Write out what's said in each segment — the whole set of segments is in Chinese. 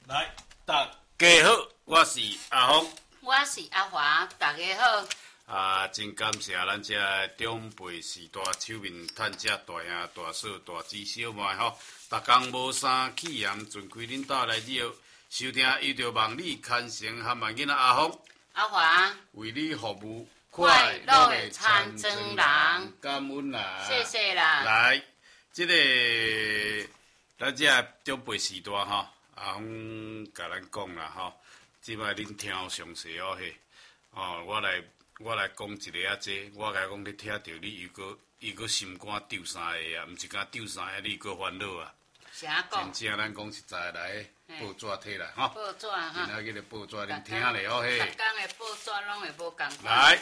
来，大家好，我是阿峰， 我是阿华，大家好。 真感谢咱这长辈时代手面趁这大兄、大嫂、大姊、小妹吼，逐工无啥气焰，尽开恁兜来了，收听伊着望你牵成和万囡仔阿峰、 阿华为你服务， 快乐的参庄人， 感恩啦， 谢谢啦。 来，咱这长辈时代吼，阿峰甲咱讲啦吼，即摆恁听详细哦嘿，我来讲一个啊，我甲讲，你听着你伊个心肝丢三下啊，毋是敢丢三下，你个烦恼啊。 啥讲？ 真正咱讲实在来，报纸摕来吼。 报纸哈。 今仔日的报纸恁听咧哦嘿。 逐工的报纸拢会无共款。 来，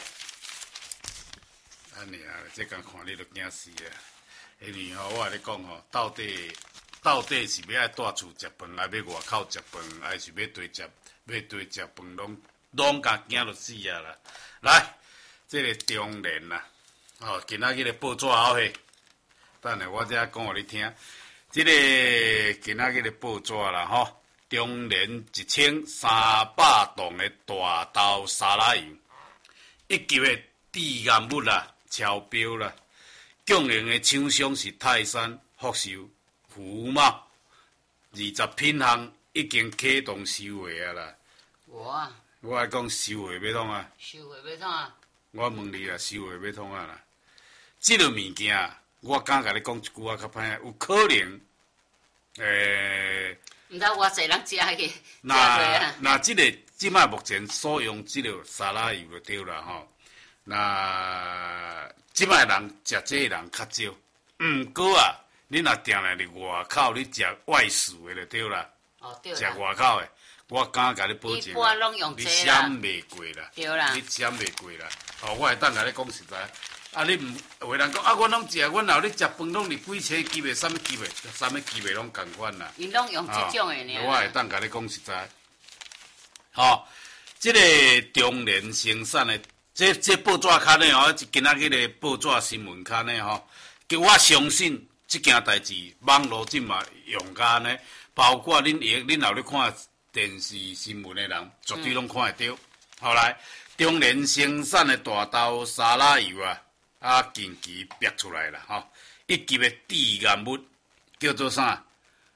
安尼啊，这工看你都惊死啊！因为吼，我甲你讲吼，到底是要爱带厝食饭，还要外口食饭，还是要对食饭，拢甲惊着死啊啦！来，这个中年啦，吼，今仔日的报纸后嘿，等下我再讲互你听。这个今仔日的报纸啦，吼，中年1300栋的大豆沙拉油，一级的低岩物啦，超标啦。供应的厂商是泰山、福寿、福茂，20品项已经启动收货啊啦。我来讲收货要通啊。 收货要通啊。 我问你啦，收货要通啊啦。这个物件，我敢甲你讲一句较歹，有可能， 毋知偌济人食去。 那即摆目前所用这个沙拉油就对啦吼。那即摆人食这个人较少，毋过啊，你若定来伫外口，你食外食的就对啦。 哦，对啦。 食外口的，我敢甲你保证， 一般拢用你这啦。 闪袂过啦。 对啦。 你闪袂过啦。哦，我会当甲你讲实在，啊，你毋有人讲啊，阮拢食，阮老咧食饭拢是几千级的，啥物级的拢共款啦。 因拢用这种的呢。 我会当甲你讲实在，吼，这个中年生产的。这报纸刊呢吼，今仔日的报纸新闻刊呢吼，叫我相信这件代志，网络即嘛用甲呢，包括恁后咧看电视新闻的人，绝对拢看会到。后来，中年生产的大豆沙拉油啊，近期逼出来啦吼，一级的低岩物叫做啥？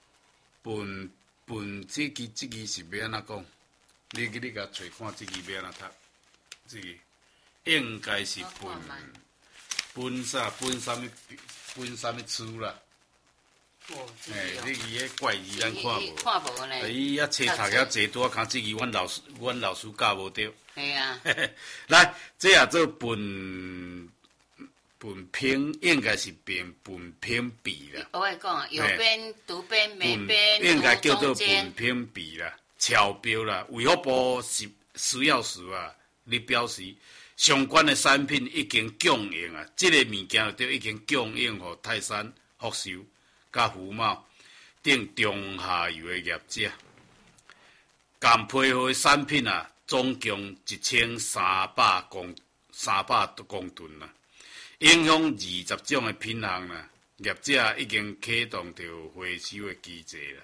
这支是要安怎讲？你甲找看这支要安怎读？这支。应该是本啥物词啦？这个怪字咱看无。 看无呢。 伊册读遐济多，看这个阮老师教无着。 系啊。 来，这也做苯偏，应该是苯偏比啦。 我讲啊，右边、独边、每边、 应该叫做苯偏比啦，超标啦。卫福部食药署啊，你表示。相关的产品已经供应啊，这个物件就已经供应给泰山、福寿、甲福茂等中下游的业者。共配合的产品啊，总共1300公吨啦，影响20种的品项啦。业者已经启动着回收的机制啦。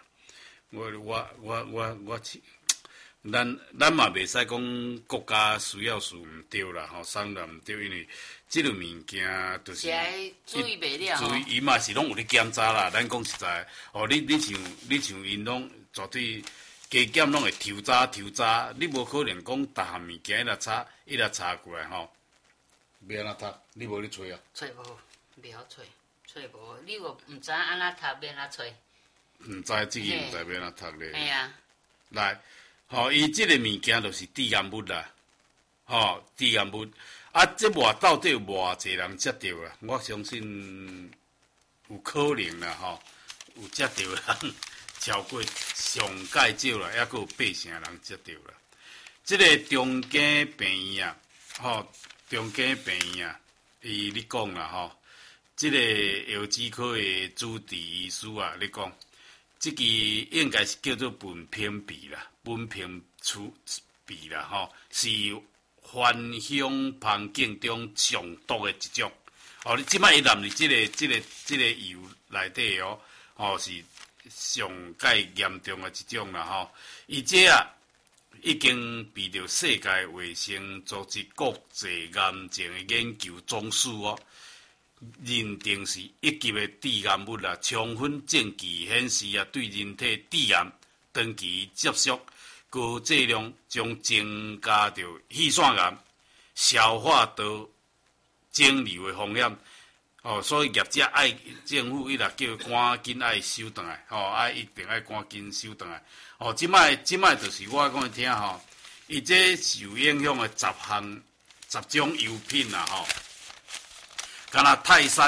咱嘛袂使讲国家需要是毋对啦，吼，商人毋对，因为即个物件就是注意袂了注意伊嘛是拢有咧检查啦。咱讲实在，哦，你像因拢绝对加减拢会抽查，你无可能讲逐项物件一直查过来吼。要安怎读？你无咧找啊？ 找无，袂晓找无。你若毋知安怎读，要安怎找？ 毋知即个毋知要安怎读咧。 系啊。来。 吼，伊即个物件就是低岩物啦，吼，低岩物啊，这到底有偌济人食着啊？我相信有可能啦，吼，有食着人超过上介少啦，还佫有8成人食着啦。即个中间病院啊，吼，中间病院啊，你讲啦，吼，即个药剂科的主治医师啊，你讲。这个应该是叫做苯偏比啦，苯偏比啦，吼，是芳香环境中上毒的一种。哦，你即摆伊淋入这个油内底哦，吼是上介严重的一种啦吼。伊这啊已经被着世界卫生组织国际癌症的研究总署认定是一级的致癌物啦，充分证据显示对人体致癌，长期接触高剂量将增加着气管癌、消化道肿瘤的风险。所以业者爱政府伊若叫赶紧爱收转来，爱一定爱赶紧收转来。即摆就是我讲听伊这受影响的10种油品啦敢若泰山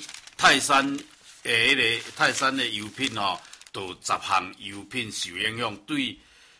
的油品就10项油品受影响，对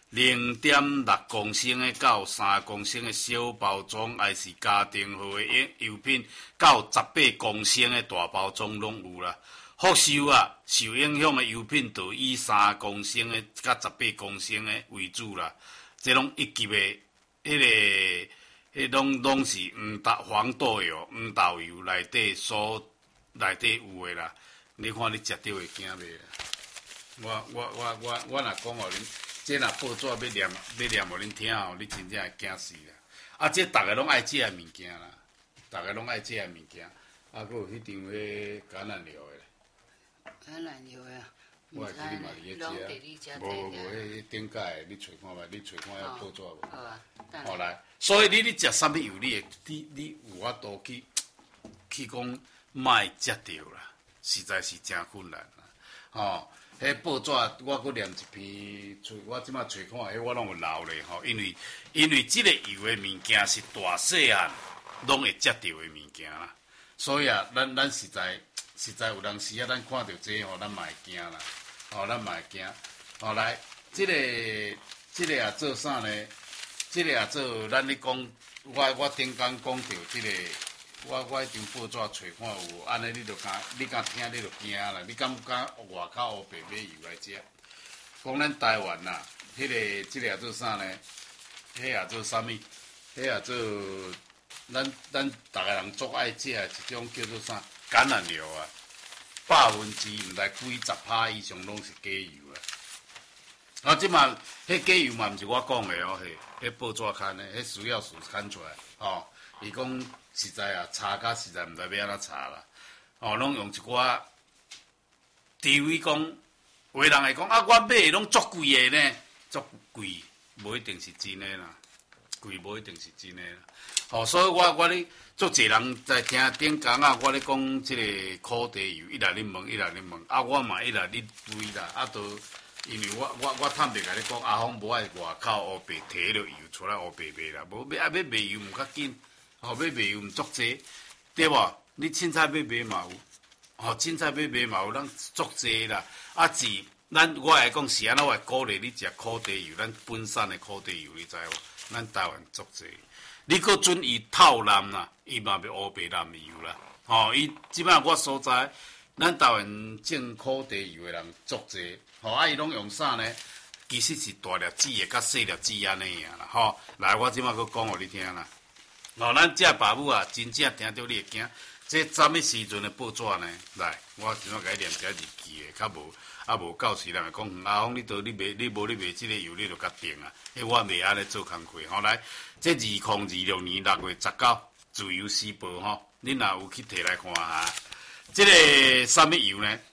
0.6公升到3公升的小包装，还是家庭号的油品，到18公升的大包装拢有啦。复受影响的油品就以3公升的甲18公升的为主啦。这拢一级的拢是黄豆油、黄豆油内底有的啦。你看你食到会惊袂啦？我若讲互恁，这若报纸要念互恁听你真正会惊死啦！这逐个拢爱食的物件啦，逐个拢爱食的物件。佫有迄张迄橄榄油的。 橄榄油啊！ 我会记你嘛伫遐食。无，迄顶界你找看觅，你找看遐报纸无？ 好啊。 好来，所以你食啥物油，你有法度去讲卖食着啦，实在是真困难啦。迄报纸我佫念一篇，我即摆找看，迄我拢有留咧因为即个油的物件是大细汉拢会食着的物件啦，所以咱实在有当时咱看到这咱嘛会惊啦，咱嘛会惊。来，这个做啥呢？这个做咱咧讲，我顶工讲到这个，我迄张报纸找看有，安尼你敢听你就惊啦，你敢外口黑白买油来食？讲咱台湾呐，这个也做啥呢？迄也做啥物？迄也做咱逐个人足爱食的一种叫做啥？橄榄油啊，100%毋知几10%以上拢是假油啊！即嘛，迄假油嘛毋是我讲的迄报纸刊的，迄需要刊出来伊讲实在查甲实在毋知要安怎查啦。拢用一寡地位讲，有的人会讲我买的拢足贵的呢，足贵无一定是真的啦，贵无一定是真的啦。所以我咧足侪人在听顶工我咧讲即个苦茶油，一来恁问，我嘛一来恁问啦，都因为我坦白甲你讲，阿芳无爱外口黑白摕迄落油出来黑白卖啦，无要卖油毋较紧，要卖油毋足济，对无？你凊彩要卖嘛有，凊彩要卖嘛有，咱足济啦。我来讲是安怎会鼓励你食苦茶油，咱本山的苦茶油，你知无？咱台湾足济。你搁准伊透蓝啦，伊嘛要黑白蓝油啦。伊即摆我所在，咱台湾种苦茶油的人足济。伊拢用啥呢？其实是大粒子的，甲细粒子安尼样啦。来，我即摆搁讲互你听啦。咱这爸母真正听到你会惊。这什么时阵的报纸呢？来，我今仔甲你念一下日期的，较无到时人会讲，阿芳你无卖即个油，你就甲定啊。我袂安尼做工课。来，这2026年6月19，自由时报恁若有去摕来看下。这个什么油呢？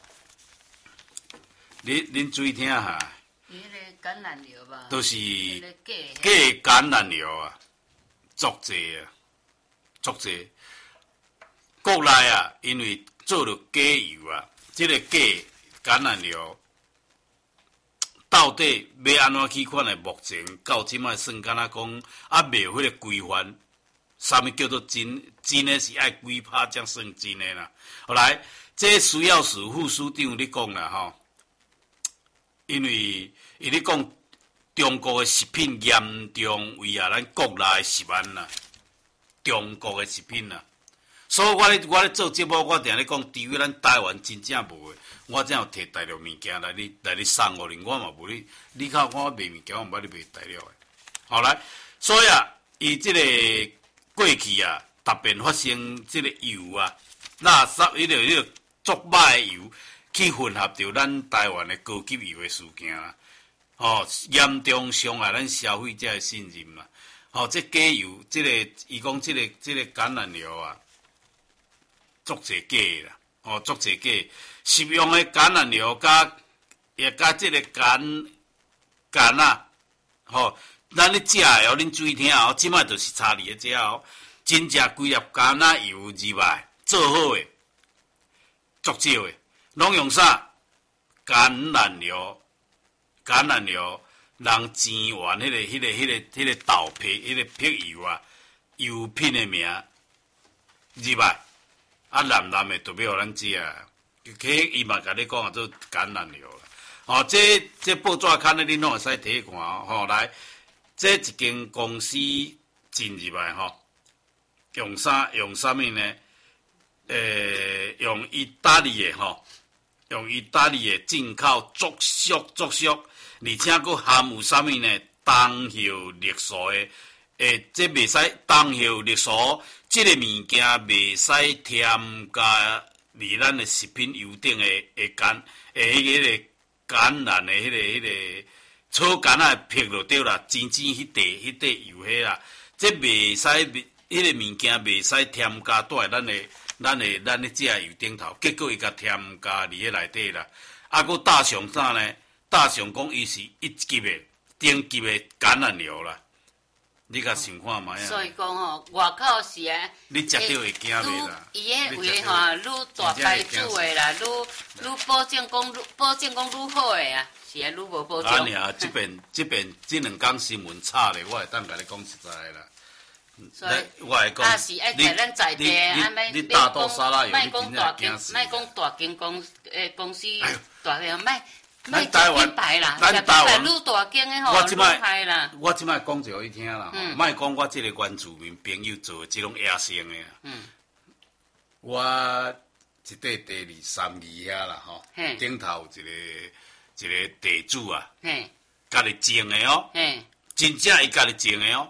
恁注意听下。 伊迄个橄榄油吧。 都是假橄榄油啊，足济啊，足济。国内因为做了假油这个假橄榄油到底要安怎去款的？目前到即摆算敢若讲没有迄个规范，啥物叫做真的是爱几拍才算真的啦。后来这需要是副署长你讲啦因为你讲中国的食品严重危害咱国内的食安啦，中国的食品啦。所以我咧做节目，我定咧讲，除非咱台湾真正无诶，我才有摕大陆物件来你送互你，我嘛无你靠看我卖物件，我毋捌你卖大陆诶。来，所以伊即个过去突然发生即个油垃圾，迄个足歹诶油， 去混合着咱台湾的高级油的事件啦。严重伤害咱消费者的信任嘛。这假油，伊讲这个橄榄油啊，足侪假啦，足侪假。食用的橄榄油加这个橄啊，咱咧食的恁注意听即摆就是差伫咧食真正规粒橄榄油入来做好的，足少的，拢用啥？橄榄油，人煎完迄个豆皮，迄个皮油啊，油品的名入来，蓝的特别互咱食啊。伊嘛甲你讲做橄榄油啦。这报纸刊咧，恁拢会使睇看来，这一间公司进入来用啥物呢？用意大利的进口足俗，而且佫含有啥物呢？东hiệu绿素的，这袂使东hiệu绿素，这个物件袂使添加伫咱的食品油顶的迄个橄榄的迄个草橄榄皮就对啦，真迄块油迄啦，这袂使迄个物件袂使添加在咱的食油顶头，结果伊甲添加伫迄内底啦。佫搭上啥呢？搭上讲伊是一级的顶级的橄榄油啦。你甲想看卖啊？ 所以讲外口是啊， 你食到会惊袂啦？ 伊迄位愈大牌子的啦，愈保证讲愈好的啊，是啊，愈无保证。 这边这两天新闻炒咧，我会当甲你讲实在啦。 所以， 我会讲， 是爱在咱在地， 你大刀沙拉油， 卖你真讲正惊死。 卖讲大间公司大间，卖咱台湾， 咱台湾愈大间的吼，愈害啦。 我即摆讲一个伊听啦，莫讲我即个原住民朋友做的即种野生的。我一块地2、3二遐啦吼，顶头有一个地主啊，家己种的真正伊家己种的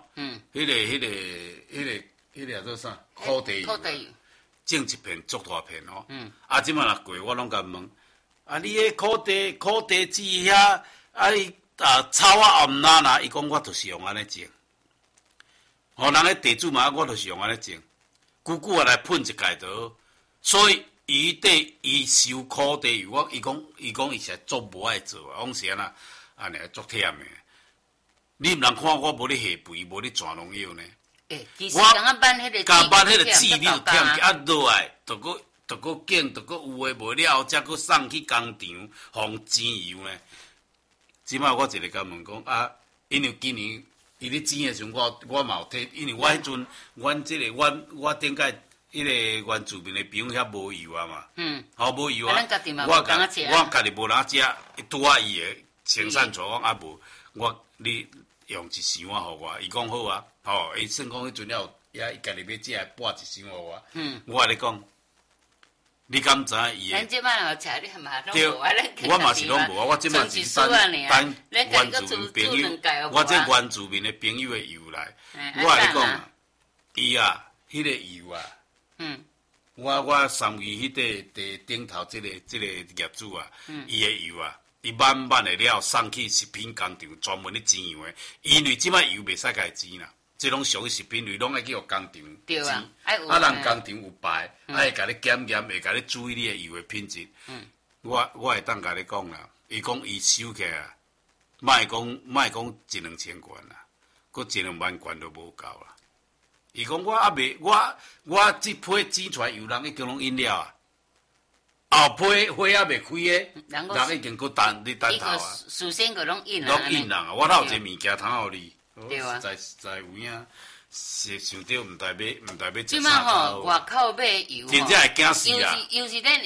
迄个叫做啥？土地油，种一片足大片即摆若过我拢甲问，你迄土地籽遐，你草啊暗哪？伊讲我就是用安尼种，人迄地主嘛，我就是用安尼种，久来喷一界倒，所以伊收土地油，伊讲伊是足无爱做啊，讲是安尼足忝的。你毋通看我无咧下肥，无咧转农药呢？ 其实刚搬迄个籽你就忝落来，就搁拣，就搁有诶无了，才搁送去工厂，互煎油呢。即摆我一个甲问讲因为今年伊咧煎诶时阵，我嘛有摕，因为我迄阵，我顶届迄个原住民诶朋友遐无油啊嘛，无油啊，我家己无人食，拄伊诶生产厂讲无，你用一箱啊，互我，伊讲好啊，伊算讲迄阵了，伊家己要食，拨一箱互我。我咧讲，你敢知影伊？ 咱即摆若食你嘛拢无啊， 我嘛是拢无啊，我即摆是等原住民朋友，我这原住民的朋友的油来，我咧讲，伊迄个油啊，我3月迄块地顶头这个业主啊，伊的油啊。伊慢的了送去食品工厂，专门咧煎油的。因为即摆油袂使家煎啦，即种属于食品类，拢爱去互工厂煎。人工厂有牌，会甲你检验，会甲你注意你的油的品质。我会当甲你讲啦，伊讲伊收起来，莫讲1-2千元啦，佫1-2万元都无够啦。伊讲我即批煎出来油，人已经拢饮料啊。后批花还未开诶，人已经佫你等头啊！ 事先佫拢印啊！我哪有一个物件通互你？ 对啊， 实在有影，想到毋知要即摆吼，外口买油， 真正会惊死啊！ 又是咱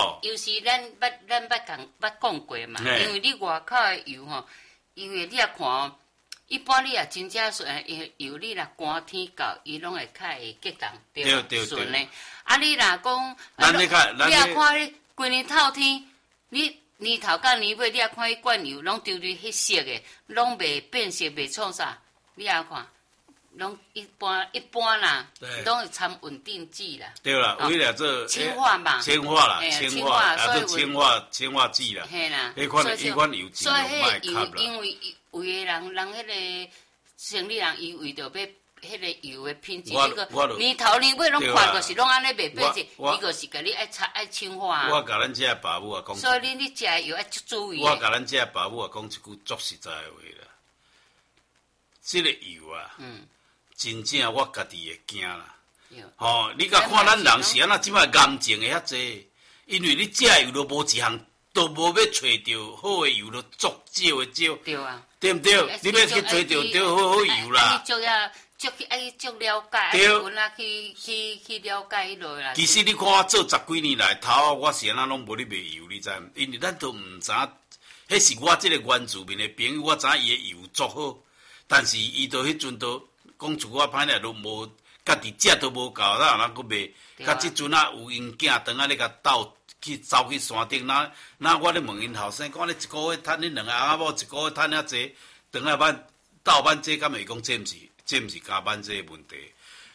讲过嘛，因为你外口诶油吼，因为你也看一般你也真正顺，油你若寒天到，伊拢会较会激动，对顺嘞。你若讲，你也看你规年透天，你年头到年尾，你也看伊罐油拢丢伫迄色诶，拢袂变色，袂创啥。你也看， 拢一般啦，拢会掺稳定剂啦。 对啦，为了做氢化嘛， 氢化啦， 氢化， 所以氢化剂啦。 嘿啦， 迄款油尽量莫吸啦。 因为有的人迄个生理人伊为着要迄个油的品质，迄个年头年尾拢看就是拢安尼袂变质，伊就是甲你爱氢化。 我甲咱遮爸母啊讲， 所以你食油要注意。 我甲咱遮爸母啊讲一句足实在的话啦，即个油啊，真正我家己会惊啦。吼，你甲看咱人是安那即摆癌症的遐济，因为你食油都无一项，都无要找着好的油，都足少的少。 对啊。 对毋对？你要去找着好油啦。 爱足了解，爱分啊去了解迄落啦。 其实你看我做10几年来，头我是安那拢无咧卖油，你知影？因为咱都毋知，迄是我即个原住民的朋友，我知伊的油足好，但是伊到迄阵都讲出我歹咧，都无家己食都无够，哪能佫卖？甲即阵啊，有因囝当啊咧甲斗去走去山顶，那我咧问因后生，讲你一个月趁你2个阿某，一个月趁遐济，当下班斗班这敢会讲这毋是？这毋是加班这个问题，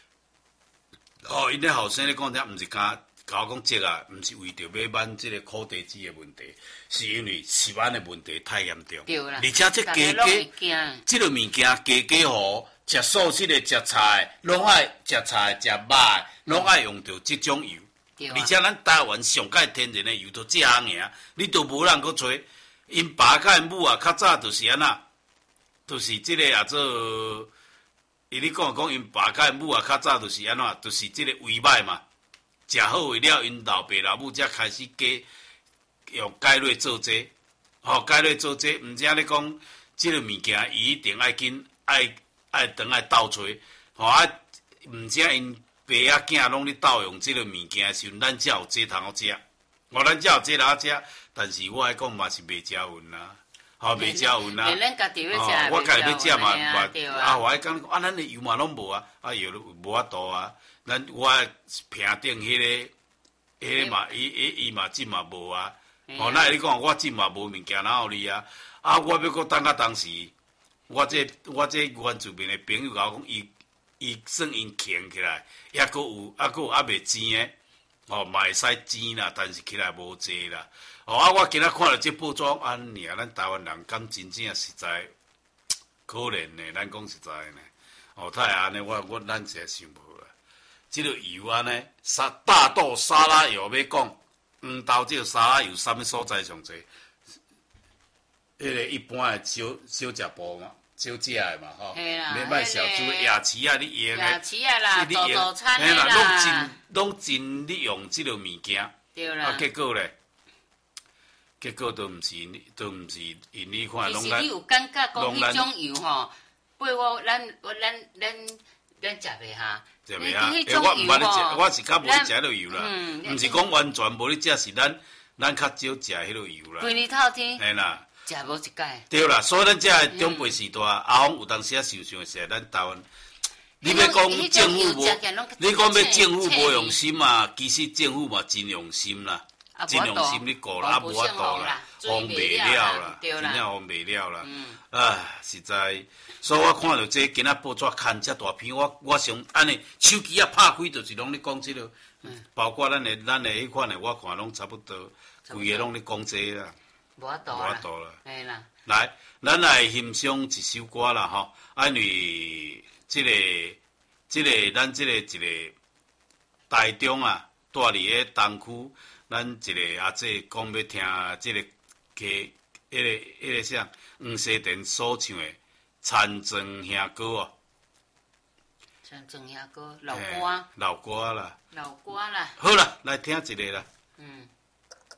因咧后生咧讲遮，毋是甲我讲这啊，毋是为着要挽这个苦地子的问题，是因为食安的问题太严重。 对啦。 而且这家这个物件家吼，食素食的食菜，拢爱食菜食肉，拢爱用着这种油。而且咱台湾上界天然的油都这样尔，你都无人去找。因爸甲因母啊，较早就是安那，就是这个啊做。伊你讲因爸甲因母啊，较早就是安怎，就是即个胃歹嘛，食好为了，因老爸老母才开始加用钙类做这，钙类做这，毋则咧讲即个物件，伊一定爱紧爱等爱斗找，毋则因爸仔囝拢咧斗用即个物件的时阵，咱才有这通好食，咱才有这通好食，但是我爱讲嘛是袂食运啦。袂食运啦，我家己要食嘛，我爱讲咱的油嘛拢无啊，油无法度啊，我平顶迄个嘛，伊嘛真嘛无啊，那会你讲我真嘛无物件哪有你啊？我要搁等到当时，我这原住民的朋友甲我讲，伊算因强起来，还搁有袂煎的，嘛会使煎啦，但是起来无济啦。我今仔看到这报章，咱台湾人敢真正实在可怜呢？咱讲实在呢，太安尼，咱实在想无啦。这个油安尼，大豆沙拉油要讲，黄豆这个沙拉油，啥物所在上济？迄个一般的小食部嘛，少食的嘛，免卖小猪夜市啊，你用夜市啊啦，早餐的啦，拢真利用这个物件， 对啦。 结果都毋是，因你看， 其实你有感觉讲迄种油吼，配我咱食袂下。 食袂下，我毋捌咧食，我是较无咧食迄落油啦，毋是讲完全无咧食，是咱较少食迄落油啦。 规日透天。 嘿啦。 食无一解。 对啦，所以咱遮的长辈时代，阿峰有当时啊想的是，咱台湾，你要讲政府无，你讲要政府无用心啊，其实政府嘛真用心啦。真用心你顾啦，无法度啦，防袂了啦，真正防袂了啦。实在，所以我看到这今仔报纸看遮大篇，我想安尼手机啊拍开，就是拢咧讲这个，包括咱的迄款的，我看拢差不多，规个拢咧讲这啦。 无法度啦。嘿啦。 来，咱来欣赏一首歌啦吼，因为这个咱这个一个台中啊，住伫咧东区。咱一个阿姐讲要听这个迄个啥黄西田所唱的《田庄兄歌》哦。 田庄兄歌，老歌。 老歌啦。 老歌啦。 好啦，来听一个啦。